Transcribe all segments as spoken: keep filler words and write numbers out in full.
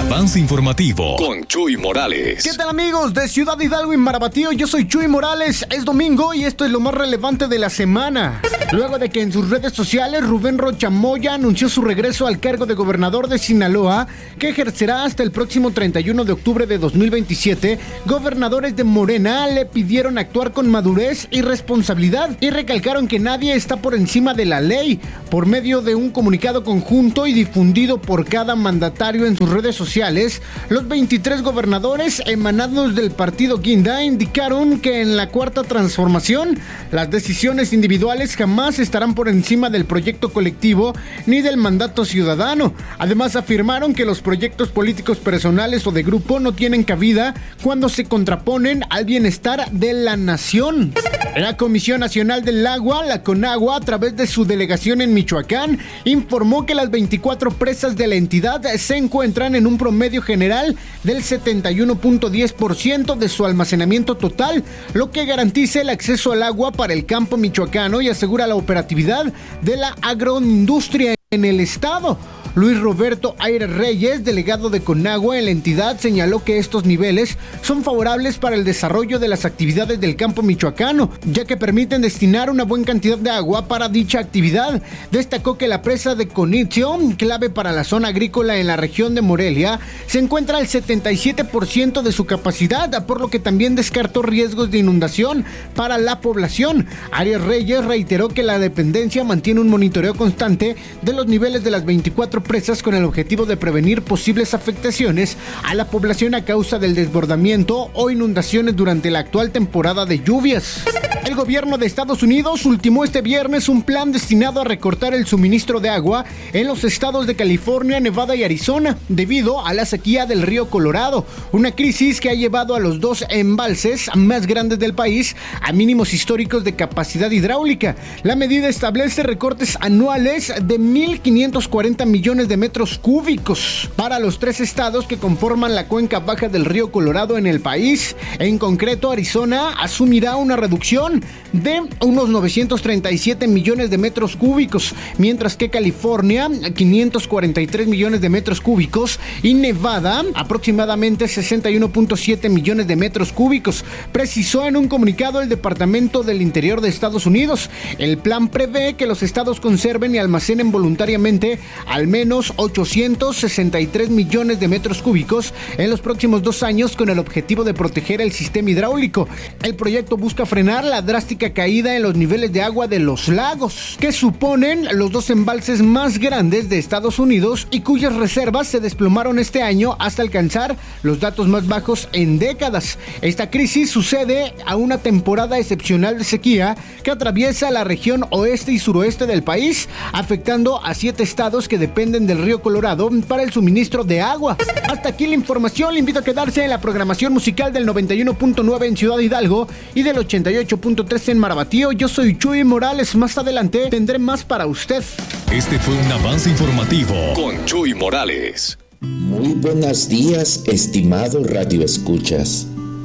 avance informativo con Chuy Morales. ¿Qué tal, amigos de Ciudad Hidalgo y Marabatío? Yo soy Chuy Morales. Es domingo y esto es lo más relevante de la semana. Luego de que en sus redes sociales Rubén Rocha Moya anunció su regreso al cargo de gobernador de Sinaloa, que ejercerá hasta el próximo treinta y uno de octubre de dos mil veintisiete, gobernadores de Morena le pidieron actuar con madurez y responsabilidad y recalcaron que nadie está por encima de la ley. Por medio de un comunicado conjunto y difundido por cada mandatario en sus redes sociales, los veintitrés gobernadores emanados del partido Guinda indicaron que en la cuarta transformación las decisiones individuales jamás estarán por encima del proyecto colectivo ni del mandato ciudadano. Además, afirmaron que los proyectos políticos personales o de grupo no tienen cabida cuando se contraponen al bienestar de la nación. La Comisión Nacional del Agua, la CONAGUA, a través de su delegación en Michoacán, informó que las veinticuatro presas de la entidad se encuentran en un promedio general del setenta y uno punto diez por ciento de su almacenamiento total, lo que garantiza el acceso al agua para el campo michoacano y asegura la operatividad de la agroindustria en el estado. Luis Roberto Aire Reyes, delegado de CONAGUA en la entidad, señaló que estos niveles son favorables para el desarrollo de las actividades del campo michoacano, ya que permiten destinar una buena cantidad de agua para dicha actividad. Destacó que la presa de Conitzio, clave para la zona agrícola en la región de Morelia, se encuentra al setenta y siete por ciento de su capacidad, por lo que también descartó riesgos de inundación para la población. Arias Reyes reiteró que la dependencia mantiene un monitoreo constante de los niveles de las veinticuatro presas con el objetivo de prevenir posibles afectaciones a la población a causa del desbordamiento o inundaciones durante la actual temporada de lluvias. El gobierno de Estados Unidos ultimó este viernes un plan destinado a recortar el suministro de agua en los estados de California, Nevada y Arizona debido a la sequía del río Colorado, una crisis que ha llevado a los dos embalses más grandes del país a mínimos históricos de capacidad hidráulica. La medida establece recortes anuales de mil quinientos cuarenta millones de metros cúbicos para los tres estados que conforman la cuenca baja del río Colorado en el país. En concreto, Arizona asumirá una reducción de unos novecientos treinta y siete millones de metros cúbicos, mientras que California quinientos cuarenta y tres millones de metros cúbicos y Nevada aproximadamente sesenta y uno punto siete millones de metros cúbicos, precisó en un comunicado el Departamento del Interior de Estados Unidos. El plan prevé que los estados conserven y almacenen voluntariamente al menos ochocientos sesenta y tres millones de metros cúbicos en los próximos dos años con el objetivo de proteger el sistema hidráulico. El proyecto busca frenar la drástica caída en los niveles de agua de los lagos, que suponen los dos embalses más grandes de Estados Unidos y cuyas reservas se desplomaron este año hasta alcanzar los datos más bajos en décadas. Esta crisis sucede a una temporada excepcional de sequía que atraviesa la región oeste y suroeste del país, afectando a siete estados que dependen del río Colorado para el suministro de agua. Hasta aquí la información. Le invito a quedarse en la programación musical del noventa y uno punto nueve en Ciudad Hidalgo y del ochenta y ocho punto tres en Marabatío. Yo soy Chuy Morales. Más adelante tendré más para usted. Este fue un avance informativo con Chuy Morales. Muy buenos días, estimado Radio Escuchas.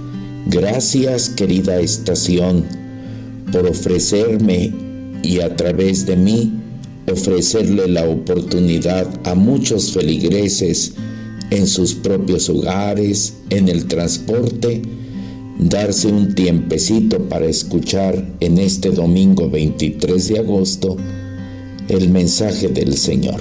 Gracias, querida estación, por ofrecerme y a través de mí ofrecerle la oportunidad a muchos feligreses en sus propios hogares, en el transporte, darse un tiempecito para escuchar en este domingo veintitrés de agosto el mensaje del Señor.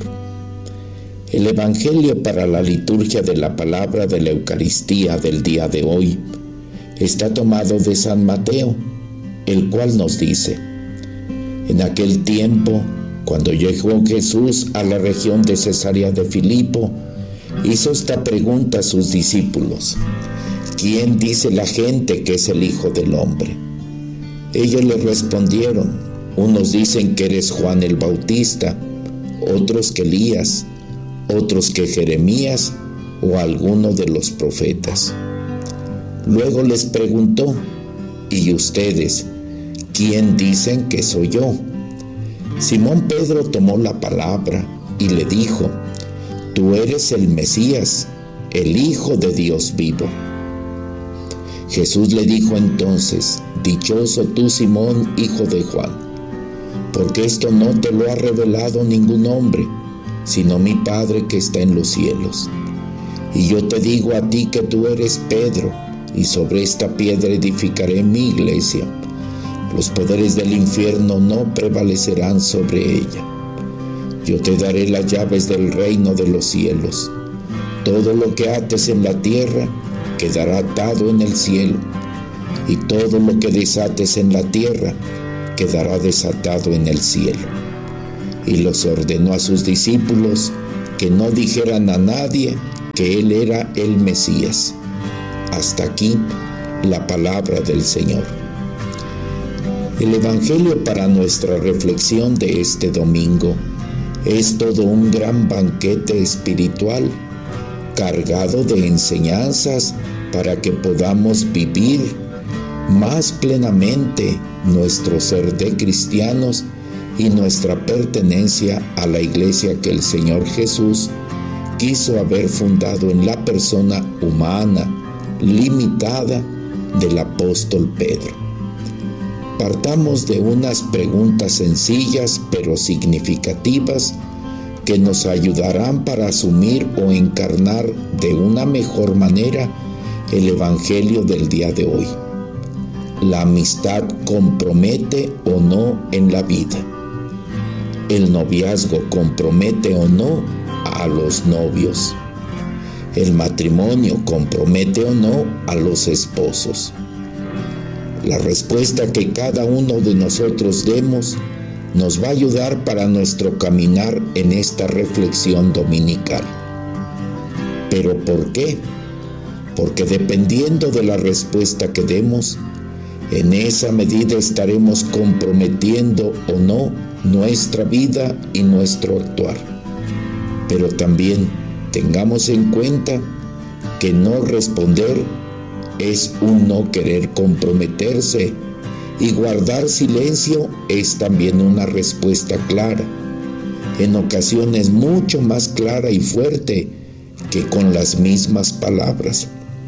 El Evangelio para la liturgia de la palabra de la Eucaristía del día de hoy está tomado de San Mateo, el cual nos dice: en aquel tiempo, cuando llegó Jesús a la región de Cesarea de Filipo, hizo esta pregunta a sus discípulos: ¿quién dice la gente que es el Hijo del Hombre? Ellos le respondieron: unos dicen que eres Juan el Bautista, otros que Elías, otros que Jeremías o alguno de los profetas. Luego les preguntó: ¿y ustedes, quién dicen que soy yo? Simón Pedro tomó la palabra y le dijo: tú eres el Mesías, el Hijo de Dios vivo. Jesús le dijo entonces: dichoso tú, Simón, hijo de Juan, porque esto no te lo ha revelado ningún hombre, sino mi Padre que está en los cielos. Y yo te digo a ti que tú eres Pedro, y sobre esta piedra edificaré mi iglesia. Los poderes del infierno no prevalecerán sobre ella. Yo te daré las llaves del reino de los cielos. Todo lo que ates en la tierra quedará atado en el cielo, y todo lo que desates en la tierra quedará desatado en el cielo. Y los ordenó a sus discípulos que no dijeran a nadie que él era el Mesías. Hasta aquí la palabra del Señor. El Evangelio para nuestra reflexión de este domingo es todo un gran banquete espiritual cargado de enseñanzas para que podamos vivir más plenamente nuestro ser de cristianos y nuestra pertenencia a la iglesia que el Señor Jesús quiso haber fundado en la persona humana, limitada del apóstol Pedro. Partamos de unas preguntas sencillas pero significativas que nos ayudarán para asumir o encarnar de una mejor manera el Evangelio del día de hoy. ¿La amistad compromete o no en la vida? ¿El noviazgo compromete o no a los novios? ¿El matrimonio compromete o no a los esposos? La respuesta que cada uno de nosotros demos nos va a ayudar para nuestro caminar en esta reflexión dominical. ¿Pero por qué? Porque dependiendo de la respuesta que demos, en esa medida estaremos comprometiendo o no nuestra vida y nuestro actuar. Pero también tengamos en cuenta que no responder es un no querer comprometerse, y guardar silencio es también una respuesta clara, en ocasiones mucho más clara y fuerte que con las mismas palabras.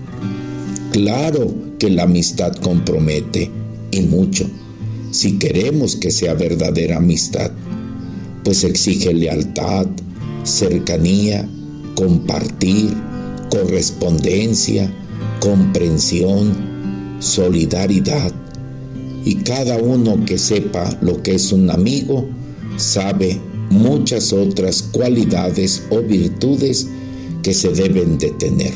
Claro que la amistad compromete, y mucho, si queremos que sea verdadera amistad, pues exige lealtad, cercanía, compartir, correspondencia, comprensión, solidaridad. Y cada uno que sepa lo que es un amigo, sabe muchas otras cualidades o virtudes que se deben de tener.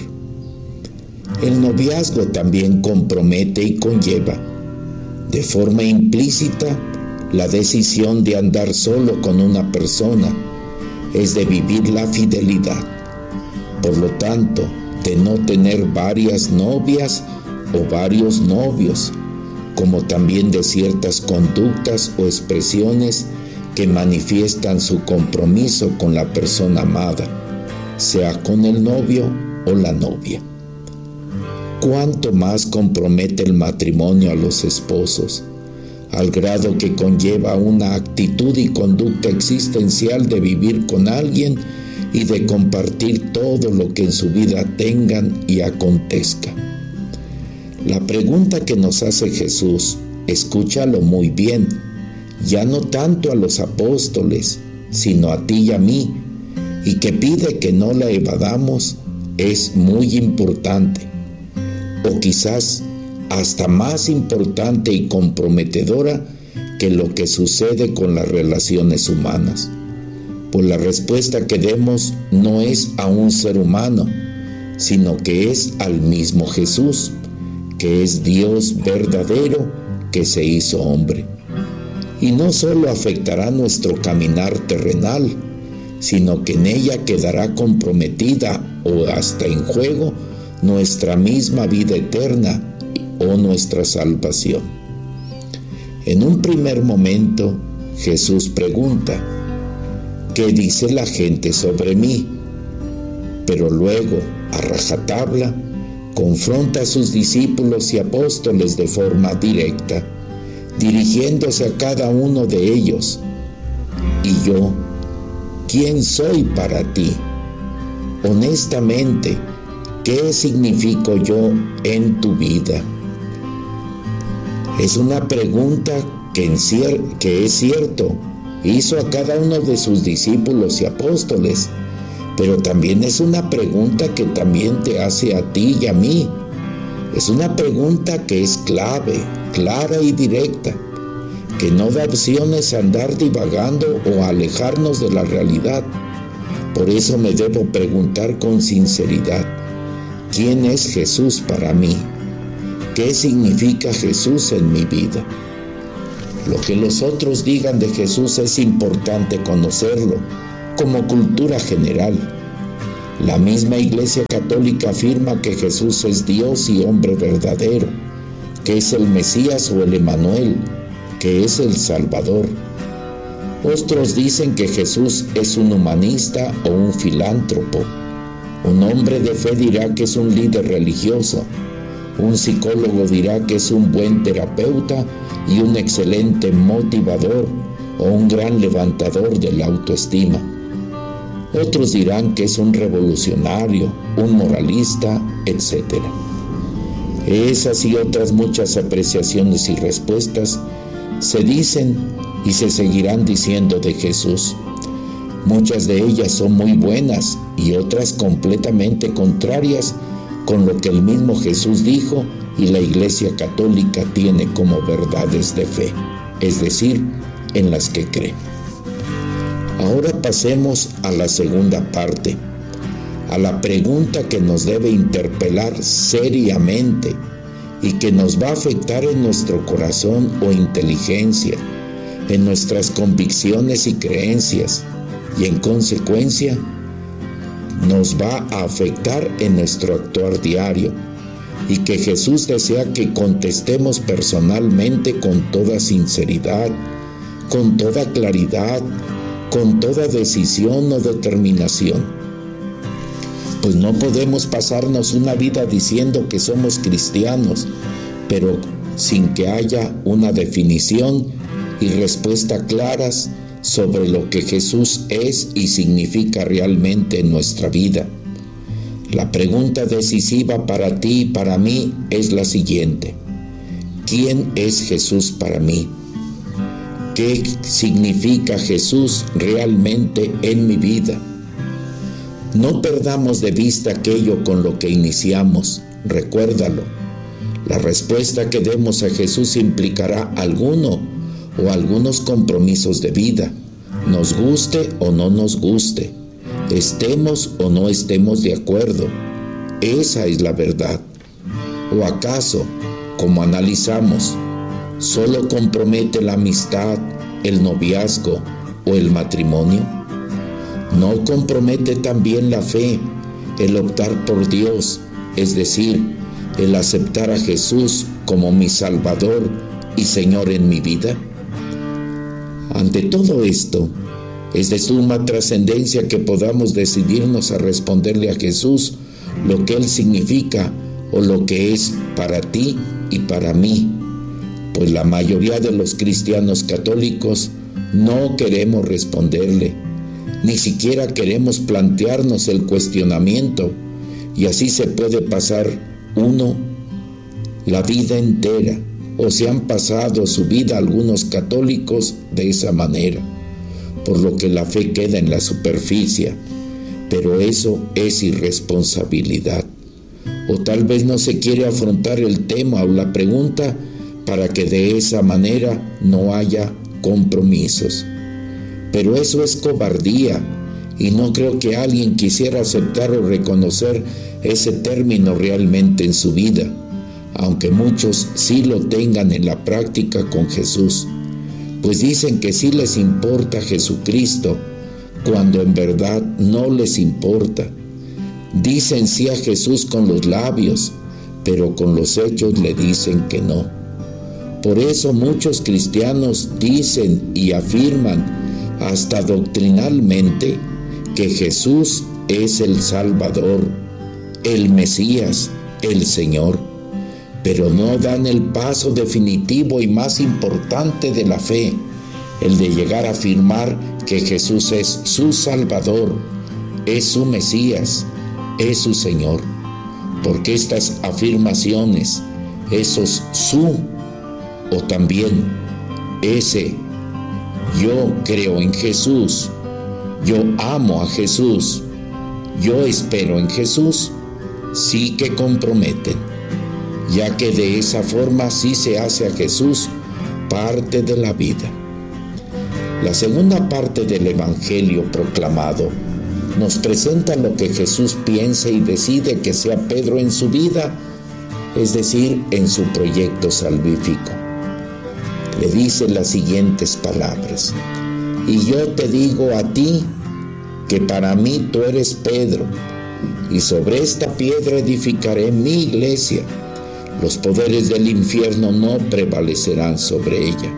El noviazgo también compromete y conlleva, de forma implícita, la decisión de andar solo con una persona, es de vivir la fidelidad. Por lo tanto, de no tener varias novias o varios novios, como también de ciertas conductas o expresiones que manifiestan su compromiso con la persona amada, sea con el novio o la novia. ¿Cuánto más compromete el matrimonio a los esposos, al grado que conlleva una actitud y conducta existencial de vivir con alguien y de compartir todo lo que en su vida tengan y acontezca? La pregunta que nos hace Jesús, escúchalo muy bien, ya no tanto a los apóstoles, sino a ti y a mí, y que pide que no la evadamos, es muy importante, o quizás hasta más importante y comprometedora que lo que sucede con las relaciones humanas. Pues la respuesta que demos no es a un ser humano, sino que es al mismo Jesús, que es Dios verdadero que se hizo hombre. Y no solo afectará nuestro caminar terrenal, sino que en ella quedará comprometida o hasta en juego nuestra misma vida eterna o nuestra salvación. En un primer momento, Jesús pregunta: ¿qué dice la gente sobre mí? Pero luego, a rajatabla, confronta a sus discípulos y apóstoles de forma directa, dirigiéndose a cada uno de ellos. ¿Y yo? ¿Quién soy para ti? Honestamente, ¿qué significo yo en tu vida? Es una pregunta que, en cier- que es cierto, hizo a cada uno de sus discípulos y apóstoles, pero también es una pregunta que también te hace a ti y a mí. Es una pregunta que es clave, clara y directa, que no da opciones a andar divagando o a alejarnos de la realidad. Por eso me debo preguntar con sinceridad, ¿quién es Jesús para mí? ¿Qué significa Jesús en mi vida? Lo que los otros digan de Jesús es importante conocerlo como cultura general. La misma Iglesia Católica afirma que Jesús es Dios y hombre verdadero, que es el Mesías o el Emmanuel, que es el Salvador. Otros dicen que Jesús es un humanista o un filántropo. Un hombre de fe dirá que es un líder religioso. Un psicólogo dirá que es un buen terapeuta y un excelente motivador o un gran levantador de la autoestima. Otros dirán que es un revolucionario, un moralista, etcétera. Esas y otras muchas apreciaciones y respuestas se dicen y se seguirán diciendo de Jesús. Muchas de ellas son muy buenas y otras completamente contrarias con lo que el mismo Jesús dijo y la Iglesia Católica tiene como verdades de fe, es decir, en las que cree. Ahora pasemos a la segunda parte, a la pregunta que nos debe interpelar seriamente y que nos va a afectar en nuestro corazón o inteligencia, en nuestras convicciones y creencias, y en consecuencia nos va a afectar en nuestro actuar diario, y que Jesús desea que contestemos personalmente con toda sinceridad, con toda claridad, con toda decisión o determinación. Pues no podemos pasarnos una vida diciendo que somos cristianos, pero sin que haya una definición y respuesta claras sobre lo que Jesús es y significa realmente en nuestra vida. La pregunta decisiva para ti y para mí es la siguiente: ¿quién es Jesús para mí? ¿Qué significa Jesús realmente en mi vida? No perdamos de vista aquello con lo que iniciamos, recuérdalo. La respuesta que demos a Jesús implicará alguno o algunos compromisos de vida, nos guste o no nos guste, estemos o no estemos de acuerdo. Esa es la verdad. ¿O acaso, como analizamos, solo compromete la amistad, el noviazgo o el matrimonio? ¿No compromete también la fe, el optar por Dios, es decir, el aceptar a Jesús como mi Salvador y Señor en mi vida? Ante todo esto, es de suma trascendencia que podamos decidirnos a responderle a Jesús lo que Él significa o lo que es para ti y para mí, pues la mayoría de los cristianos católicos no queremos responderle, ni siquiera queremos plantearnos el cuestionamiento, y así se puede pasar uno la vida entera, o se han pasado su vida algunos católicos de esa manera, por lo que la fe queda en la superficie, pero eso es irresponsabilidad. O tal vez no se quiere afrontar el tema o la pregunta para que de esa manera no haya compromisos. Pero eso es cobardía, y no creo que alguien quisiera aceptar o reconocer ese término realmente en su vida, aunque muchos sí lo tengan en la práctica con Jesús, pues dicen que sí les importa Jesucristo, cuando en verdad no les importa. Dicen sí a Jesús con los labios, pero con los hechos le dicen que no. Por eso muchos cristianos dicen y afirman, hasta doctrinalmente, que Jesús es el Salvador, el Mesías, el Señor, pero no dan el paso definitivo y más importante de la fe, el de llegar a afirmar que Jesús es su Salvador, es su Mesías, es su Señor, porque estas afirmaciones, esos su o también ese, yo creo en Jesús, yo amo a Jesús, yo espero en Jesús, sí que comprometen, ya que de esa forma sí se hace a Jesús parte de la vida. La segunda parte del Evangelio proclamado nos presenta lo que Jesús piensa y decide que sea Pedro en su vida, es decir, en su proyecto salvífico. Le dice las siguientes palabras: y yo te digo a ti que para mí tú eres Pedro, y sobre esta piedra edificaré mi iglesia. Los poderes del infierno no prevalecerán sobre ella.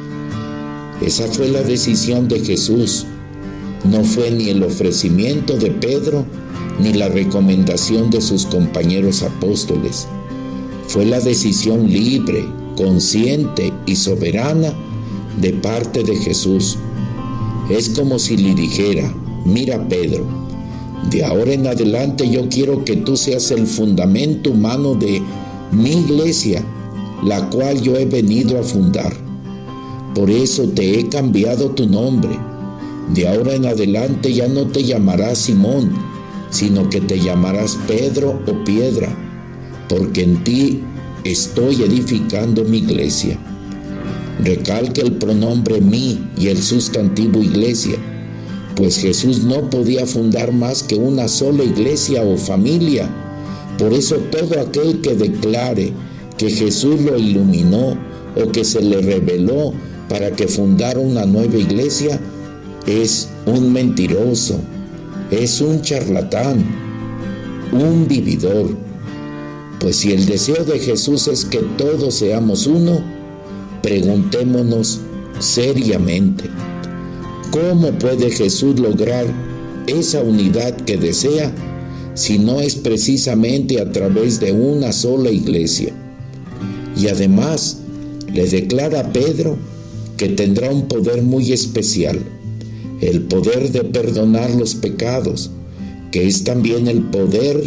Esa fue la decisión de Jesús. No fue ni el ofrecimiento de Pedro, ni la recomendación de sus compañeros apóstoles. Fue la decisión libre, consciente y soberana de parte de Jesús. Es como si le dijera: mira, Pedro, de ahora en adelante yo quiero que tú seas el fundamento humano de mi iglesia, la cual yo he venido a fundar. Por eso te he cambiado tu nombre. De ahora en adelante ya no te llamarás Simón, sino que te llamarás Pedro o Piedra, porque en ti estoy edificando mi iglesia. Recalca el pronombre mí y el sustantivo iglesia, pues Jesús no podía fundar más que una sola iglesia o familia. Por eso todo aquel que declare que Jesús lo iluminó o que se le reveló para que fundara una nueva iglesia es un mentiroso, es un charlatán, un vividor. Pues si el deseo de Jesús es que todos seamos uno, preguntémonos seriamente: ¿cómo puede Jesús lograr esa unidad que desea si no es precisamente a través de una sola iglesia? Y además le declara a Pedro que tendrá un poder muy especial, el poder de perdonar los pecados, que es también el poder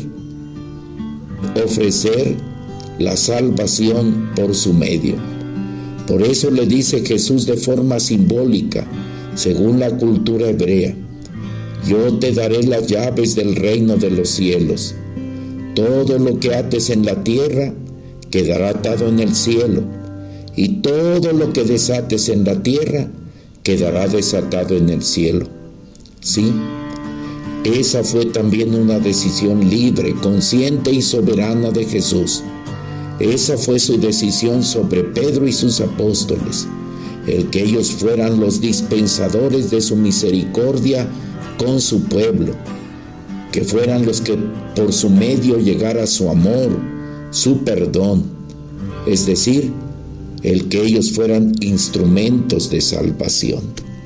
ofrecer la salvación por su medio. Por eso le dice Jesús de forma simbólica, según la cultura hebrea: yo te daré las llaves del reino de los cielos. Todo lo que ates en la tierra quedará atado en el cielo, y todo lo que desates en la tierra quedará desatado en el cielo. Sí, esa fue también una decisión libre, consciente y soberana de Jesús. Esa fue su decisión sobre Pedro y sus apóstoles, el que ellos fueran los dispensadores de su misericordia con su pueblo, que fueran los que por su medio llegara su amor, su perdón, es decir, el que ellos fueran instrumentos de salvación.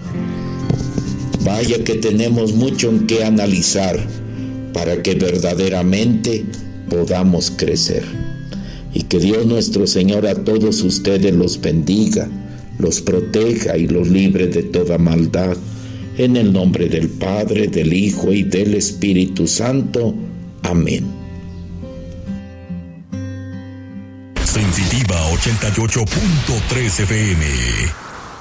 Vaya que tenemos mucho en qué analizar para que verdaderamente podamos crecer. Y que Dios nuestro Señor a todos ustedes los bendiga, los proteja y los libre de toda maldad. En el nombre del Padre, del Hijo y del Espíritu Santo. Amén. Sensitiva ochenta y ocho punto tres F M.